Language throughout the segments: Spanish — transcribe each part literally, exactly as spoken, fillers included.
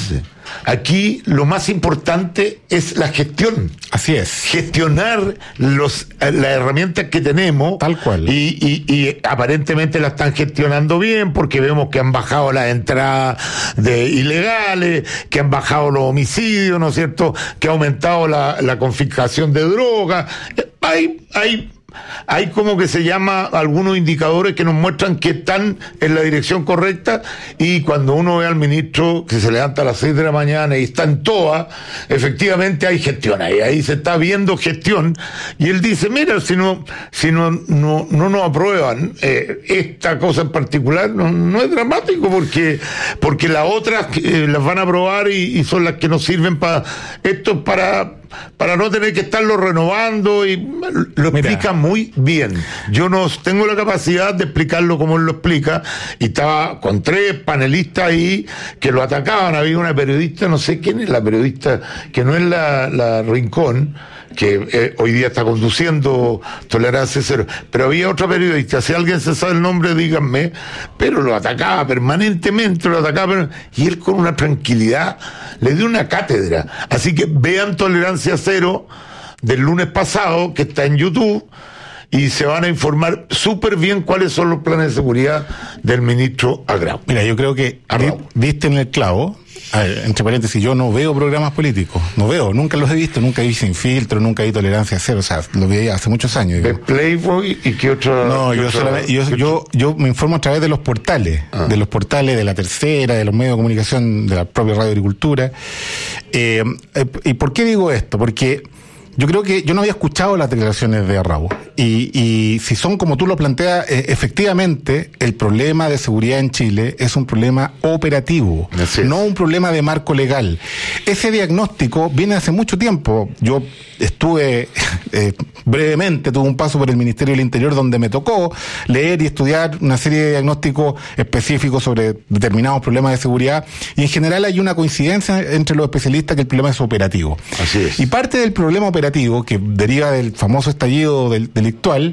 responde. Aquí lo más importante es la gestión. Así es. Gestionar los, las herramientas que tenemos. Tal cual. Y, y, y aparentemente la están gestionando bien, porque vemos que han bajado las entradas de ilegales, que han bajado los homicidios, ¿no es cierto? Que ha aumentado la, la confiscación de drogas. Hay, hay Hay como que se llama algunos indicadores que nos muestran que están en la dirección correcta, y cuando uno ve al ministro que se levanta a las seis de la mañana y está en toa, efectivamente hay gestión ahí, ahí se está viendo gestión, y él dice, mira, si no, si no, no, no nos aprueban eh, esta cosa en particular, no, no es dramático, porque, porque las otras eh, las van a aprobar y, y son las que nos sirven para, esto es para, para no tener que estarlo renovando, y lo Mira. explica muy bien. Yo no tengo la capacidad de explicarlo como él lo explica, y estaba con tres panelistas ahí que lo atacaban. Había una periodista, no sé quién es la periodista, que no es la, la Rincón, que eh, hoy día está conduciendo Tolerancia Cero, pero había otra periodista, si alguien se sabe el nombre, díganme, pero lo atacaba permanentemente, lo atacaba, y él con una tranquilidad le dio una cátedra. Así que vean Tolerancia Cero del lunes pasado, que está en YouTube, y se van a informar súper bien cuáles son los planes de seguridad del ministro Agrado. Mira, yo creo que di, diste en el clavo. A ver, entre paréntesis, yo no veo programas políticos, no veo, nunca los he visto, nunca vi Sin Filtro, nunca vi Tolerancia Cero, o sea, lo vi hace muchos años. ¿De Playboy y qué otra? No, qué yo, otra, solamente, yo, yo, yo me informo a través de los portales, ah. de los portales de La Tercera, de los medios de comunicación, de la propia Radio Agricultura. Eh, eh, ¿Y por qué digo esto? Porque yo creo que yo no había escuchado las declaraciones de Arrabo. Y, y si son como tú lo planteas, eh, efectivamente, el problema de seguridad en Chile es un problema operativo, no un problema de marco legal. Ese diagnóstico viene hace mucho tiempo. Yo estuve eh, brevemente, tuve un paso por el Ministerio del Interior donde me tocó leer y estudiar una serie de diagnósticos específicos sobre determinados problemas de seguridad, y en general hay una coincidencia entre los especialistas que el problema es operativo. Así es. Y parte del problema operativo que deriva del famoso estallido del, delictual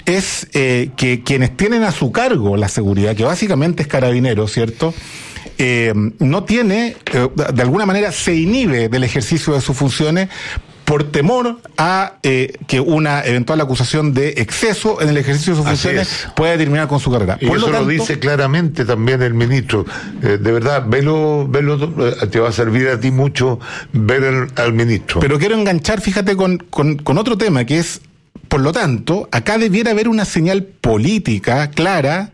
es eh, que quienes tienen a su cargo la seguridad, que básicamente es Carabineros, ¿cierto?, eh, no tiene, eh, de alguna manera se inhibe del ejercicio de sus funciones por temor a eh, que una eventual acusación de exceso en el ejercicio de sus funciones pueda terminar con su carrera. Y por eso lo, tanto, lo dice claramente también el ministro. Eh, de verdad, velo, velo, te va a servir a ti mucho ver el, al ministro. Pero quiero enganchar, fíjate, con, con, con otro tema, que es, por lo tanto, acá debiera haber una señal política clara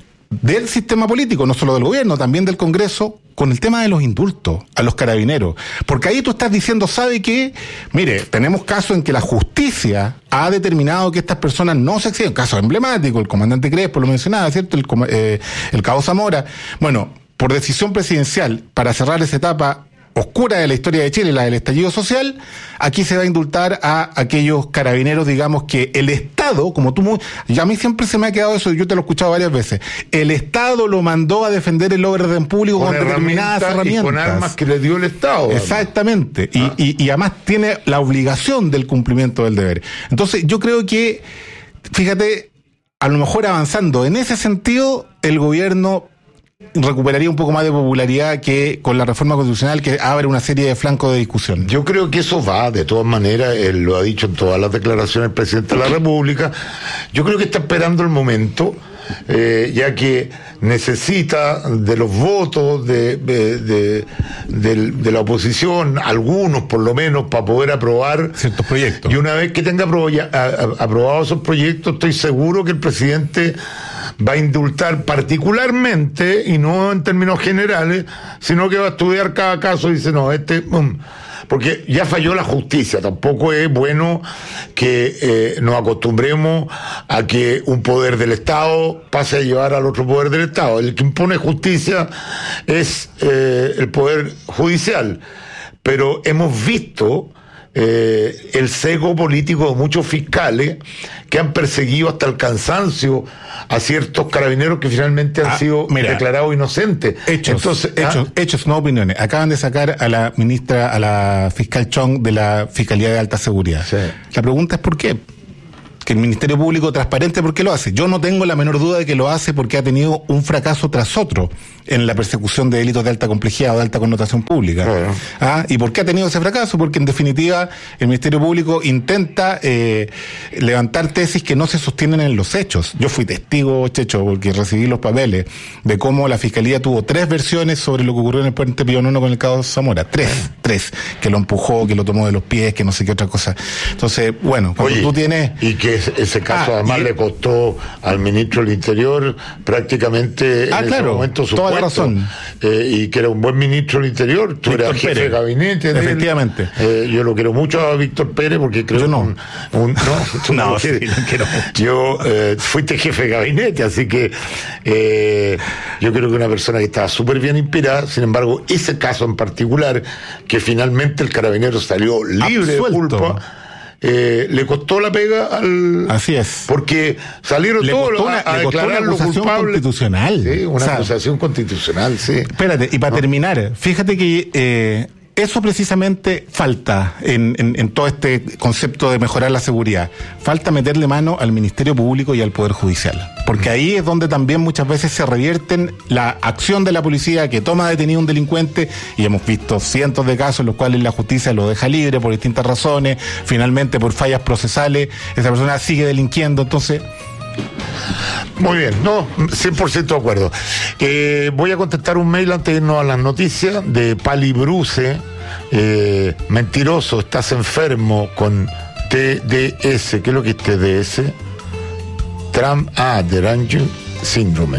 del sistema político, no solo del gobierno, también del Congreso, con el tema de los indultos a los carabineros. Porque ahí tú estás diciendo, ¿sabe qué? Mire, tenemos casos en que la justicia ha determinado que estas personas no se exceden. Caso emblemático, el comandante Crespo lo mencionaba, ¿cierto? El, eh, el Cabo Zamora. Bueno, por decisión presidencial, para cerrar esa etapa oscura de la historia de Chile, la del estallido social, aquí se va a indultar a aquellos carabineros, digamos, que el Estado, como tú muy... Ya a mí siempre se me ha quedado eso, yo te lo he escuchado varias veces, el Estado lo mandó a defender el orden público con, con determinadas herramientas. Y con armas que le dio el Estado. Exactamente, ah. y, y, y además tiene la obligación del cumplimiento del deber. Entonces yo creo que, fíjate, a lo mejor avanzando en ese sentido, el gobierno recuperaría un poco más de popularidad que con la reforma constitucional, que abre una serie de flancos de discusión. Yo creo que eso va, de todas maneras, él lo ha dicho en todas las declaraciones el presidente de la República. Yo creo que está esperando el momento, eh, ya que necesita de los votos de, de, de, de, de la oposición, algunos por lo menos, para poder aprobar ciertos proyectos. Y una vez que tenga aprobados esos proyectos, estoy seguro que el presidente va a indultar particularmente, y no en términos generales, sino que va a estudiar cada caso y dice, no, este... Um, porque ya falló la justicia. Tampoco es bueno que eh, nos acostumbremos a que un poder del Estado pase a llevar al otro poder del Estado. El que impone justicia es eh, el poder judicial. Pero hemos visto eh, el cego político de muchos fiscales que han perseguido hasta el cansancio a ciertos carabineros que finalmente han ah, sido mira, declarados inocentes. Hechos, Entonces, hechos, ¿ah? hechos, no opiniones. Acaban de sacar a la ministra, a la fiscal Chong de la Fiscalía de Alta Seguridad. Sí. La pregunta es ¿por qué? que el Ministerio Público transparente por qué lo hace. Yo no tengo la menor duda de que lo hace porque ha tenido un fracaso tras otro en la persecución de delitos de alta complejidad o de alta connotación pública. Bueno. ¿Ah? ¿Y por qué ha tenido ese fracaso? Porque en definitiva el Ministerio Público intenta eh, levantar tesis que no se sostienen en los hechos. Yo fui testigo, Checho, porque recibí los papeles de cómo la Fiscalía tuvo tres versiones sobre lo que ocurrió en el Puente Pío noveno con el caso Zamora. Tres, tres. Que lo empujó, que lo tomó de los pies, que no sé qué otra cosa. Entonces, bueno, cuando Oye, tú tienes... Y que ese caso ah, además y... le costó al ministro del Interior prácticamente ah, en claro, ese momento su toda puesto, la razón. Eh, y que era un buen ministro del Interior, tú Víctor eras jefe Pérez. de gabinete. De Efectivamente. Eh, yo lo quiero mucho a Víctor Pérez porque creo yo no. Un, un, no, tú no, no sí, lo quiero mucho. Yo eh, fuiste jefe de gabinete, así que eh, yo creo que una persona que estaba súper bien inspirada. Sin embargo, ese caso en particular, que finalmente el carabinero salió libre Absuelto. de culpa, Eh, le costó la pega al... Así es. Porque salieron le todos una, a, a le declarar lo culpable. Constitucional. Sí, una o sea, acusación constitucional, sí. Espérate, y para no. terminar, fíjate que eh, eso precisamente falta en, en, en todo este concepto de mejorar la seguridad. Falta meterle mano al Ministerio Público y al Poder Judicial. Porque ahí es donde también muchas veces se revierten la acción de la policía que toma detenido a un delincuente, y hemos visto cientos de casos en los cuales la justicia lo deja libre por distintas razones, finalmente por fallas procesales, esa persona sigue delinquiendo, entonces... Muy bien, no, cien por ciento de acuerdo. Eh, voy a contestar un mail antes de irnos a las noticias de Pali Bruce. Eh, mentiroso, estás enfermo con T D S. ¿Qué es lo que es T D S? Trump, ah, Deranged Syndrome.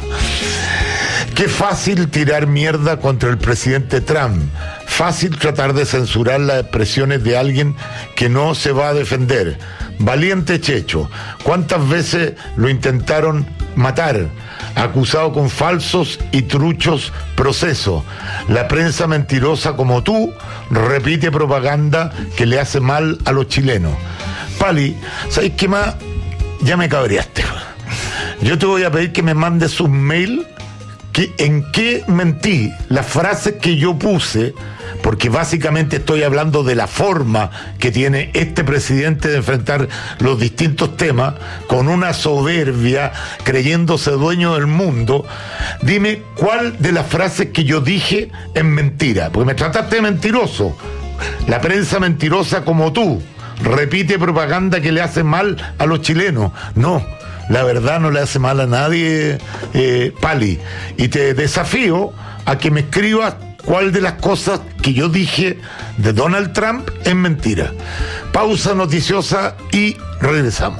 Qué fácil tirar mierda contra el presidente Trump. Fácil tratar de censurar las expresiones de alguien que no se va a defender. Valiente Checho. ¿Cuántas veces lo intentaron matar? Acusado con falsos y truchos procesos. La prensa mentirosa como tú repite propaganda que le hace mal a los chilenos. Pali, ¿sabes qué más? Ya me cabreaste. Yo te voy a pedir que me mandes un mail que en qué mentí, las frases que yo puse, porque básicamente estoy hablando de la forma que tiene este presidente de enfrentar los distintos temas, con una soberbia, creyéndose dueño del mundo. Dime cuál de las frases que yo dije es mentira, porque me trataste de mentiroso. La prensa mentirosa como tú repite propaganda que le hace mal a los chilenos. No, la verdad no le hace mal a nadie, eh, Pali. Y te desafío a que me escribas cuál de las cosas que yo dije de Donald Trump es mentira. Pausa noticiosa y regresamos.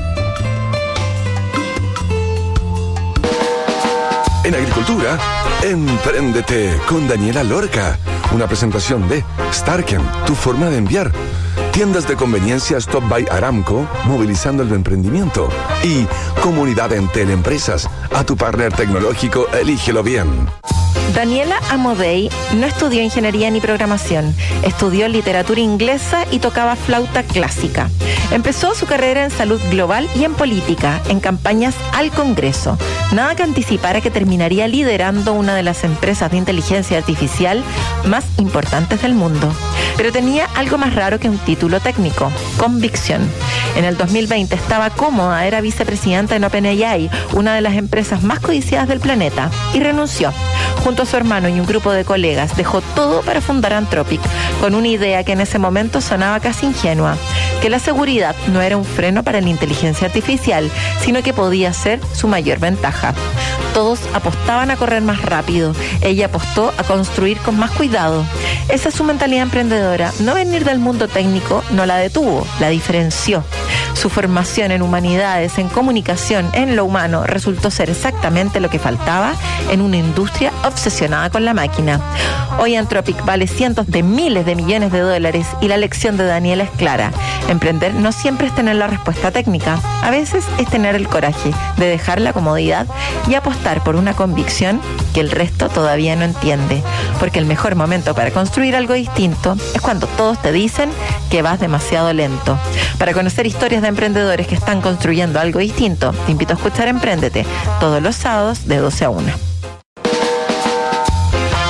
En agricultura, Empréndete con Daniela Lorca. Una presentación de Starken, tu forma de enviar. Tiendas de conveniencia Stop by Aramco, movilizando el emprendimiento. Y Comunidad Entel Empresas, a tu partner tecnológico, elígelo bien. Daniela Amodei no estudió ingeniería ni programación, estudió literatura inglesa y tocaba flauta clásica. Empezó su carrera en salud global y en política, en campañas al Congreso. Nada que anticipara que terminaría liderando una de las empresas de inteligencia artificial más importantes del mundo. Pero tenía algo más raro que un título técnico: convicción. En el dos mil veinte estaba cómoda, era vicepresidenta en OpenAI, una de las empresas más codiciadas del planeta, y renunció. Junto a su hermano y un grupo de colegas, dejó todo para fundar Anthropic, con una idea que en ese momento sonaba casi ingenua: que la seguridad no era un freno para la inteligencia artificial, sino que podía ser su mayor ventaja. Todos apostaban a correr más rápido, ella apostó a construir con más cuidado. Esa es su mentalidad emprendedora. No venir del mundo técnico no la detuvo, la diferenció. Su formación en humanidades, en comunicación, en lo humano, resultó ser exactamente lo que faltaba en una industria obsesionada con la máquina. Hoy Anthropic vale cientos de miles de millones de dólares y la lección de Daniela es clara: emprender no siempre es tener la respuesta técnica, a veces es tener el coraje de dejar la comodidad y apostar por una convicción que el resto todavía no entiende, porque el mejor momento para construir algo distinto es cuando todos te dicen que vas demasiado lento. Para conocer historias de emprendedores que están construyendo algo distinto, te invito a escuchar Empréndete todos los sábados de doce a una.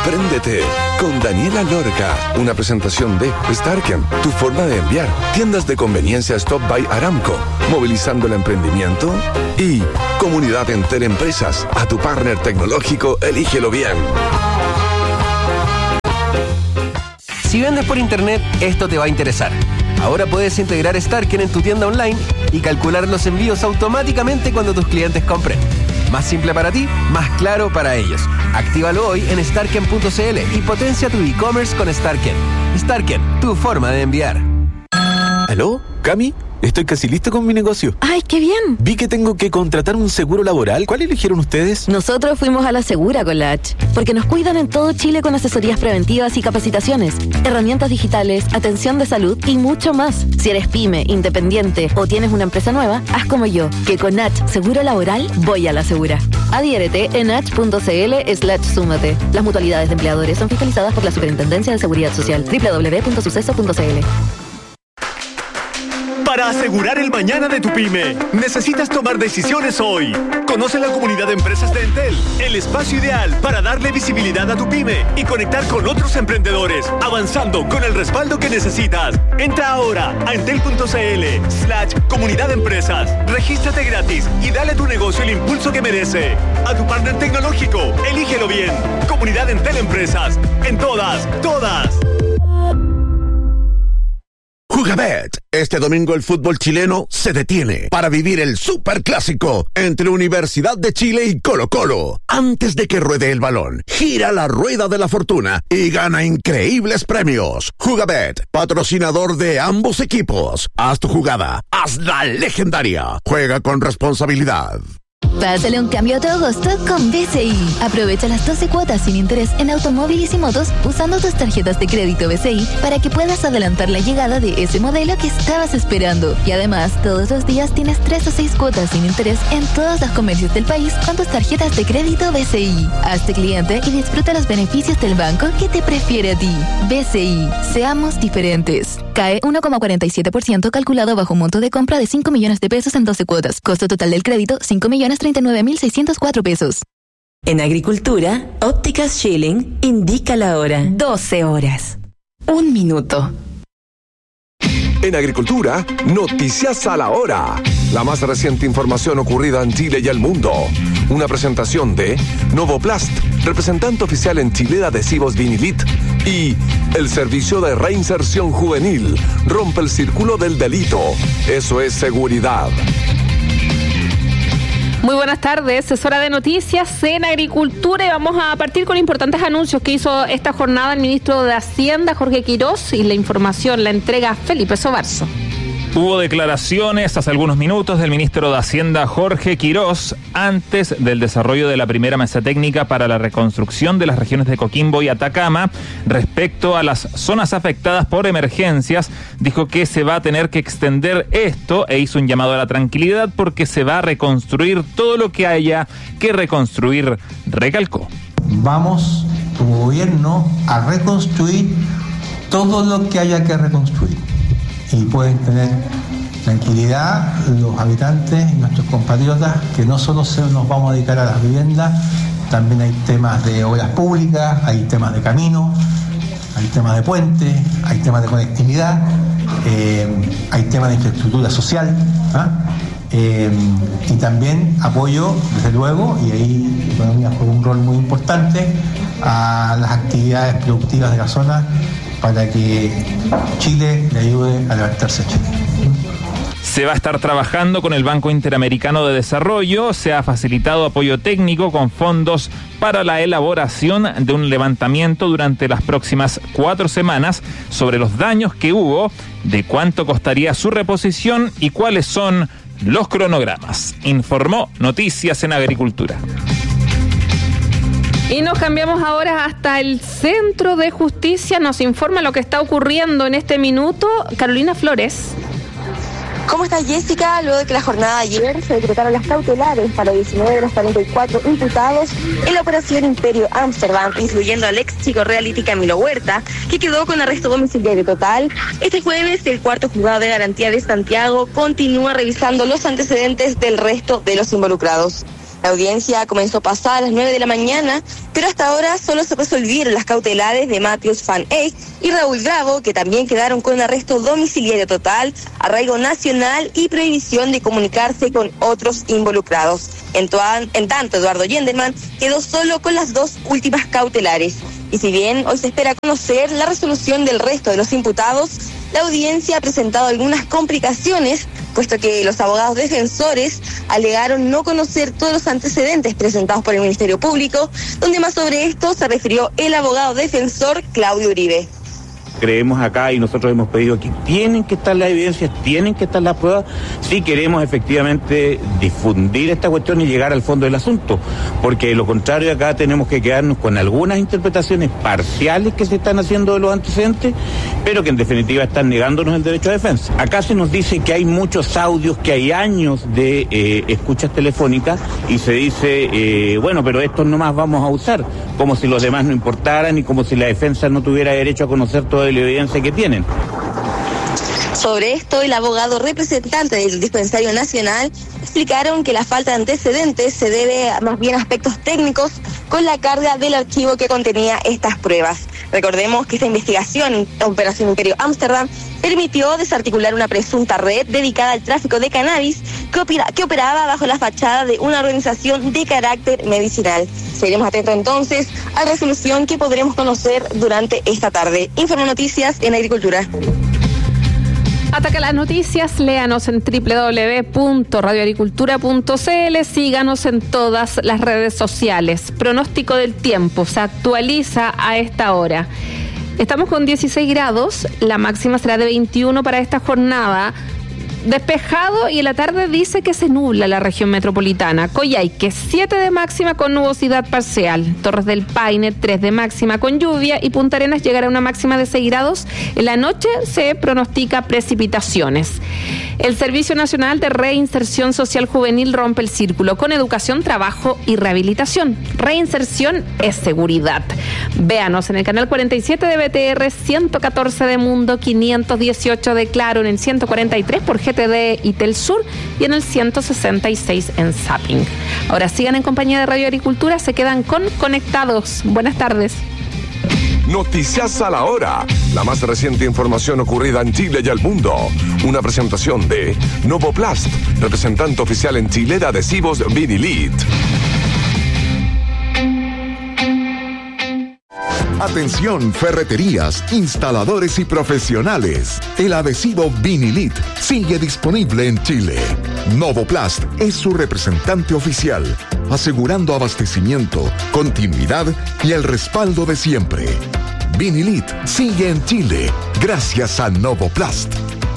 Empréndete con Daniela Lorca. Una presentación de Starken, tu forma de enviar. Tiendas de conveniencia Stop by Aramco, movilizando el emprendimiento. Y Comunidad Enter Empresas. A tu partner tecnológico, elígelo bien. Si vendes por internet, esto te va a interesar. Ahora puedes integrar Starken en tu tienda online y calcular los envíos automáticamente cuando tus clientes compren. Más simple para ti, más claro para ellos. Actívalo hoy en starken punto c l y potencia tu e-commerce con Starken. Starken, tu forma de enviar. ¿Aló? ¿Cami? Estoy casi listo con mi negocio. ¡Ay, qué bien! Vi que tengo que contratar un seguro laboral. ¿Cuál eligieron ustedes? Nosotros fuimos a la Segura con la H, porque nos cuidan en todo Chile con asesorías preventivas y capacitaciones, herramientas digitales, atención de salud y mucho más. Si eres pyme, independiente o tienes una empresa nueva, haz como yo, que con H Seguro Laboral voy a la Segura. Adhiérete en h punto c l slash súmate. Las mutualidades de empleadores son fiscalizadas por la Superintendencia de Seguridad Social. doble u doble u doble u punto suceso punto c l. Para asegurar el mañana de tu pyme, necesitas tomar decisiones hoy. Conoce la comunidad de empresas de Entel, el espacio ideal para darle visibilidad a tu pyme y conectar con otros emprendedores, avanzando con el respaldo que necesitas. Entra ahora a entel punto c l slash comunidad de empresas. Regístrate gratis y dale a tu negocio el impulso que merece. A tu partner tecnológico, elígelo bien. Comunidad Entel Empresas. En todas, todas. Jugabet. Este domingo el fútbol chileno se detiene para vivir el superclásico entre Universidad de Chile y Colo-Colo. Antes de que ruede el balón, gira la rueda de la fortuna y gana increíbles premios. Jugabet, patrocinador de ambos equipos. Haz tu jugada, hazla legendaria. Juega con responsabilidad. Pásale un cambio a tu agosto con B C I. Aprovecha las doce cuotas sin interés en automóviles y motos usando tus tarjetas de crédito B C I para que puedas adelantar la llegada de ese modelo que estabas esperando. Y además, todos los días tienes tres o seis cuotas sin interés en todos los comercios del país con tus tarjetas de crédito B C I. Hazte cliente y disfruta los beneficios del banco que te prefiere a ti. B C I. Seamos diferentes. C A E uno coma cuarenta y siete por ciento calculado bajo un monto de compra de cinco millones de pesos en doce cuotas. Costo total del crédito, cinco millones treinta y nueve mil seiscientos cuatro pesos. En Agricultura, Ópticas Schilling indica la hora. doce horas. Un minuto. En Agricultura, noticias a la hora. La más reciente información ocurrida en Chile y el mundo. Una presentación de Novoplast, representante oficial en Chile de adhesivos Vinilit. Y el servicio de reinserción juvenil rompe el círculo del delito. Eso es seguridad. Muy buenas tardes, es hora de noticias en Agricultura y vamos a partir con importantes anuncios que hizo esta jornada el ministro de Hacienda, Jorge Quirós, y la información la entrega Felipe Sobarzo. Hubo declaraciones hace algunos minutos del ministro de Hacienda, Jorge Quirós, antes del desarrollo de la primera mesa técnica para la reconstrucción de las regiones de Coquimbo y Atacama respecto a las zonas afectadas por emergencias. Dijo que se va a tener que extender esto e hizo un llamado a la tranquilidad porque se va a reconstruir todo lo que haya que reconstruir, recalcó. Vamos, como gobierno, a reconstruir todo lo que haya que reconstruir. Y pueden tener tranquilidad los habitantes y nuestros compatriotas que no solo se nos vamos a dedicar a las viviendas, también hay temas de obras públicas, hay temas de caminos, hay temas de puentes, hay temas de conectividad, eh, hay temas de infraestructura social, ¿ah? eh, y también apoyo, desde luego, y ahí Economía juega un rol muy importante, a las actividades productivas de la zona, para que Chile le ayude a levantarse a Chile. Se va a estar trabajando con el Banco Interamericano de Desarrollo, se ha facilitado apoyo técnico con fondos para la elaboración de un levantamiento durante las próximas cuatro semanas sobre los daños que hubo, de cuánto costaría su reposición y cuáles son los cronogramas. Informó Noticias en Agricultura. Y nos cambiamos ahora hasta el Centro de Justicia. Nos informa lo que está ocurriendo en este minuto Carolina Flores. ¿Cómo estás, Jessica? Luego de que la jornada de ayer se decretaron las cautelares para diecinueve de los cuarenta y cuatro imputados en la operación Imperio Amsterdam, incluyendo al ex chico reality Camilo Huerta, que quedó con arresto domiciliario total. Este jueves, el cuarto juzgado de garantía de Santiago continúa revisando los antecedentes del resto de los involucrados. La audiencia comenzó pasada a las nueve de la mañana, pero hasta ahora solo se resolvieron las cautelares de Matthews Van Eyck y Raúl Bravo, que también quedaron con arresto domiciliario total, arraigo nacional y prohibición de comunicarse con otros involucrados. En, toan, en tanto, Eduardo Yenderman quedó solo con las dos últimas cautelares. Y si bien hoy se espera conocer la resolución del resto de los imputados, la audiencia ha presentado algunas complicaciones, puesto que los abogados defensores alegaron no conocer todos los antecedentes presentados por el Ministerio Público, donde más sobre esto se refirió el abogado defensor Claudio Uribe. Creemos acá y nosotros hemos pedido que tienen que estar las evidencias, tienen que estar las pruebas, si queremos efectivamente difundir esta cuestión y llegar al fondo del asunto, porque de lo contrario acá tenemos que quedarnos con algunas interpretaciones parciales que se están haciendo de los antecedentes, pero que en definitiva están negándonos el derecho a defensa. Acá se nos dice que hay muchos audios, que hay años de eh, escuchas telefónicas y se dice, eh, bueno, pero estos nomás vamos a usar, como si los demás no importaran y como si la defensa no tuviera derecho a conocer todo la evidencia que tienen. Sobre esto, el abogado representante del Dispensario Nacional explicaron que la falta de antecedentes se debe a más bien aspectos técnicos con la carga del archivo que contenía estas pruebas. Recordemos que esta investigación, Operación Imperio Ámsterdam, permitió desarticular una presunta red dedicada al tráfico de cannabis que, opera, que operaba bajo la fachada de una organización de carácter medicinal. Seguiremos atentos entonces a la resolución que podremos conocer durante esta tarde. Informa Noticias en Agricultura. Ataca las noticias, léanos en doble u doble u doble u punto radio agricultura punto c l, síganos en todas las redes sociales. Pronóstico del tiempo se actualiza a esta hora. Estamos con dieciséis grados, la máxima será de veintiuno para esta jornada. Despejado y en la tarde dice que se nubla la región metropolitana. Coyhaique, siete de máxima con nubosidad parcial. Torres del Paine, tres de máxima con lluvia. Y Punta Arenas llegará a una máxima de seis grados. En la noche se pronostica precipitaciones. El Servicio Nacional de Reinserción Social Juvenil rompe el círculo con educación, trabajo y rehabilitación. Reinserción es seguridad. Véanos en el canal cuarenta y siete de B T R, ciento catorce de Mundo, quinientos dieciocho de Claro, en el ciento cuarenta y tres por G T D y Telsur y en el ciento sesenta y seis en Zapping. Ahora sigan en compañía de Radio Agricultura, se quedan con Conectados. Buenas tardes. Noticias a la hora. La más reciente información ocurrida en Chile y el mundo. Una presentación de Novoplast, representante oficial en Chile de adhesivos Vinilit. Atención, ferreterías, instaladores y profesionales. El adhesivo Vinilit sigue disponible en Chile. Novoplast es su representante oficial, asegurando abastecimiento, continuidad y el respaldo de siempre. Vinilit sigue en Chile gracias a Novoplast.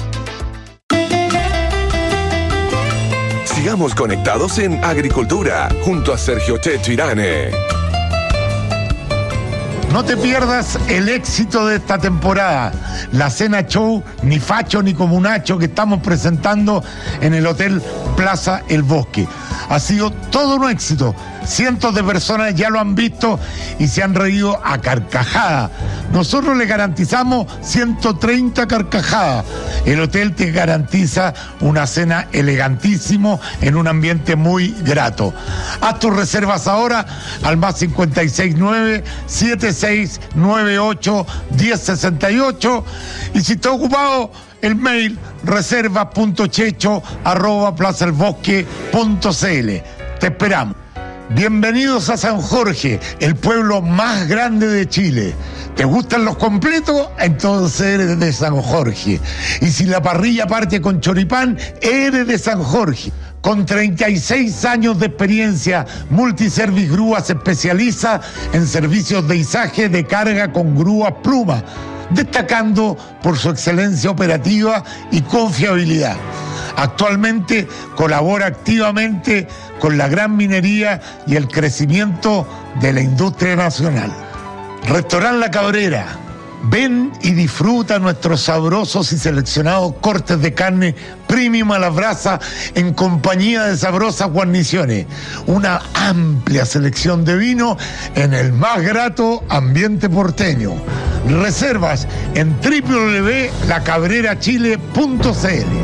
Sigamos conectados en Agricultura junto a Sergio Checho Irane. No te pierdas el éxito de esta temporada, la cena show Ni Facho ni Comunacho que estamos presentando en el Hotel Plaza El Bosque. Ha sido todo un éxito. Cientos de personas ya lo han visto y se han reído a carcajada. Nosotros le garantizamos ciento treinta carcajadas. El hotel te garantiza una cena elegantísimo en un ambiente muy grato. Haz tus reservas ahora al más cincuenta y seis nueve, setenta y seis noventa y ocho, diez sesenta y ocho. Y si está ocupado, el mail reserva punto checho arroba plaza el bosque punto c l. Te esperamos. Bienvenidos a San Jorge, el pueblo más grande de Chile. ¿Te gustan los completos? Entonces eres de San Jorge. Y si la parrilla parte con choripán, eres de San Jorge. Con treinta y seis años de experiencia, Multiservice Grúa se especializa en servicios de izaje de carga con grúas Pluma, destacando por su excelencia operativa y confiabilidad. Actualmente colabora activamente con la gran minería y el crecimiento de la industria nacional. Restaurant La Cabrera. Ven y disfruta nuestros sabrosos y seleccionados cortes de carne premium a la brasa en compañía de sabrosas guarniciones. Una amplia selección de vino en el más grato ambiente porteño. Reservas en doble u doble u doble u punto la cabrera chile punto c l.